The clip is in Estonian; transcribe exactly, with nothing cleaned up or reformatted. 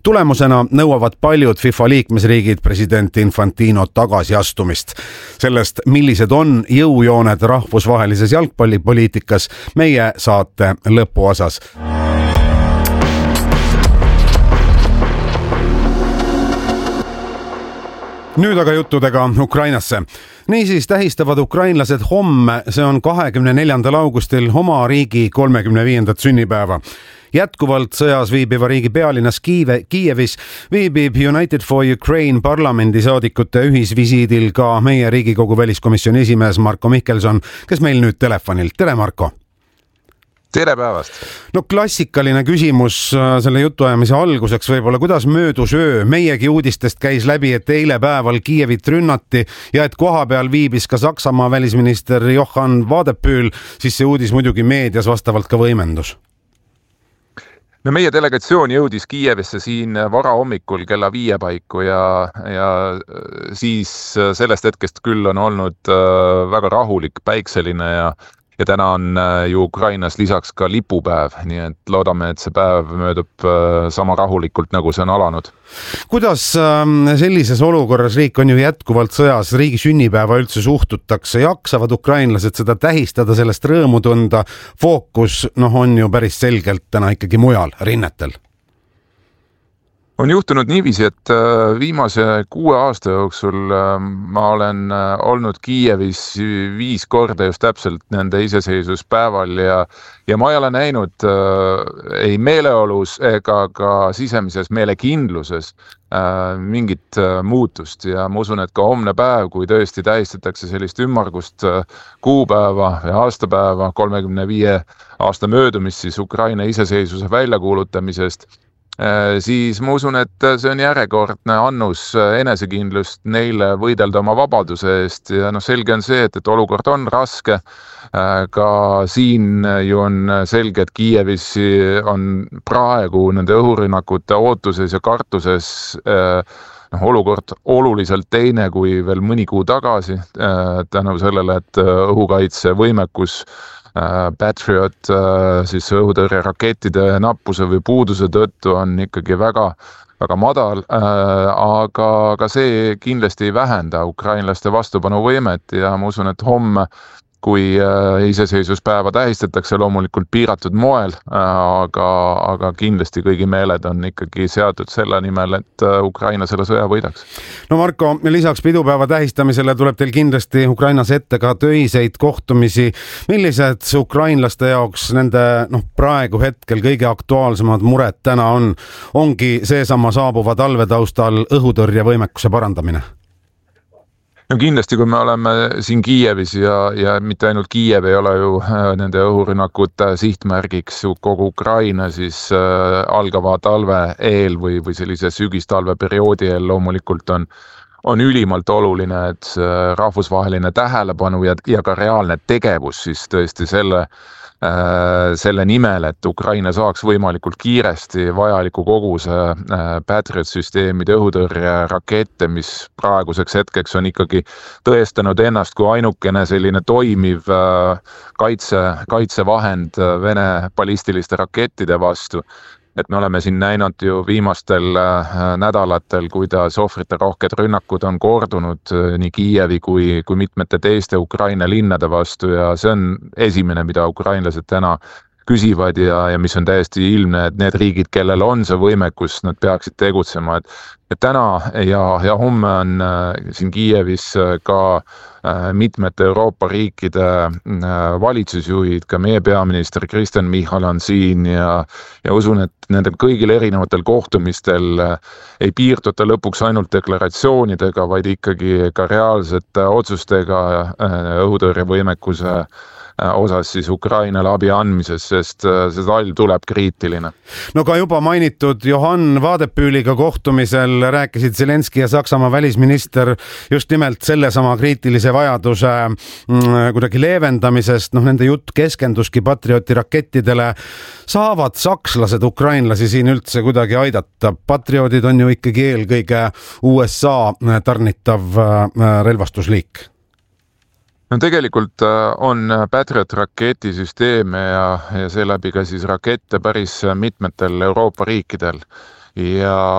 Tulemusena nõuavad paljud FIFA liikmesriigid president Infantino tagasiastumist. Sellest, millised on jõujooned rahvusvahelises jalgpallipoliitikas, meie saate lõpuosas. Nüüd aga juttudega Ukrainasse. Niisiis tähistavad ukrainlased homme, see on kahekümne neljandal augustil, oma riigi kolmekümne viiendat sünnipäeva. Jätkuvalt sõjas viibiva riigi pealinnas Kiive, Kiievis viibib United for Ukraine parlamendisaadikute ühisvisiidil ka meie Riigikogu väliskomisjoni esimees Marko Mihkelson, kes meil nüüd telefonil. Tere, Marko! Tere päevast! No klassikaline küsimus selle jutuajamise alguseks võib-olla, kuidas möödus öö? Meiegi uudistest käis läbi, et eile päeval Kiievit rünnati ja et koha peal viibis ka Saksamaa välisminister Johann Wadephul, siis see uudis muidugi meedias vastavalt ka võimendus. No meie delegatsioon jõudis Kiievisse siin vara hommikul kella viie paiku ja, ja siis sellest hetkest küll on olnud väga rahulik, päikseline ja Ja täna on ju Ukrainas lisaks ka lipupäev, nii et loodame, et see päev möödub sama rahulikult, nagu see on alanud. Kuidas sellises olukorras, riik on ju jätkuvalt sõjas, riigi sünnipäeva üldse suhtutakse, jaksavad ukrainlased seda tähistada, sellest rõõmu tunda, fookus noh, on ju päris selgelt täna ikkagi mujal, rinnetel? On juhtunud niiviisi, et viimase kuue aasta jooksul ma olen olnud Kiievis viis korda just täpselt nende iseseisvuspäeval ja, ja ma ei ole näinud äh, ei meeleolus ega ka sisemises meelekindluses äh, mingit äh, muutust ja ma usun, et ka homne päev, kui tõesti tähistatakse sellist ümmargust äh, kuupäeva ja aastapäeva kolmekümne viie aasta möödumist siis Ukraina iseseisvuse väljakuulutamisest, siis ma usun, et see on järjekordne annus enesekindlust neile võidelda oma vabaduse eest ja noh, selge on see, et, et olukord on raske. Ka siin ju on selge, et Kiievis on praegu nende õhurünnakute ootuses ja kartuses noh, olukord oluliselt teine kui veel mõni kuu tagasi tänu sellele, et õhukaitse võimekus Patriot siis õhutõrje rakettide nappuse või puuduse tõttu on ikkagi väga, väga madal, aga, aga see kindlasti ei vähenda ukrainlaste vastupanuvõimet ja ma usun, et homme, kui iseseisvuspäeva tähistatakse loomulikult piiratud moel, aga, aga kindlasti kõigi meeled on ikkagi seatud selle nimel, et Ukraina selle sõja võidaks. No Marko, lisaks pidupäeva tähistamisele tuleb teil kindlasti Ukrainas ette ka töiseid kohtumisi. Millised ukrainlaste jaoks nende noh, praegu hetkel kõige aktuaalsemad mured täna on? Ongi seesama saabuva talvetaustal õhutõrje võimekuse parandamine? No kindlasti, kui me oleme siin Kiievis ja, ja mitte ainult Kiiev ei ole ju nende õhurünnakute sihtmärgiks kogu Ukraina, siis äh, algava talve eel või, või sellise sügistalve perioodi eel loomulikult on, on ülimalt oluline, et rahvusvaheline tähelepanu ja, ja ka reaalne tegevus siis tõesti selle selle nimel, et Ukraina saaks võimalikult kiiresti vajaliku koguse Patriot-süsteemide õhutõrje rakette, mis praeguseks hetkeks on ikkagi tõestanud ennast kui ainukene selline toimiv kaitse, kaitsevahend Vene ballistiliste rakettide vastu. Et me oleme siin näinud ju viimastel nädalatel, kuidas ohvrite rohked rünnakud on kordunud nii Kiievi kui, kui mitmete teiste Ukraina linnade vastu ja see on esimene, mida ukrainlased täna küsivad ja, ja mis on täiesti ilmne, et need riigid, kellel on see võimekus, nad peaksid tegutsema. Et, et täna ja, ja homme on siin Kiievis ka mitmete Euroopa riikide valitsusjuhid, ka meie peaminister Kristen Michal on siin ja, ja usun, et nendel kõigil erinevatel kohtumistel ei piirduta lõpuks ainult deklaratsioonidega, vaid ikkagi ka reaalsete otsustega õhutõrjevõimekuse osas siis Ukrainale abi andmises, sest see talv tuleb kriitiline. No ka juba mainitud Johann Wadephuliga kohtumisel rääkisid Zelenski ja Saksamaa välisminister just nimelt sellesama kriitilise vajaduse kuidagi leevendamisest, noh nende jutt keskenduski Patrioti rakettidele. Saavad sakslased ukrainlasi siin üldse kuidagi aidata? Patriotid on ju ikkagi eelkõige U S A tarnitav relvastusliik. No tegelikult on Patriot raketisüsteeme ja, ja seeläbi ka siis rakette päris mitmetel Euroopa riikidel ja